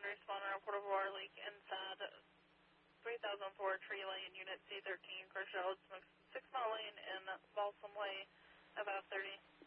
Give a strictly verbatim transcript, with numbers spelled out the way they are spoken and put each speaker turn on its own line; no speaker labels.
responder on Port of War Leak inside three thousand four Tree Lane, Unit C thirteen, Crush Road, six mile lane in Balsam Way, about thirty.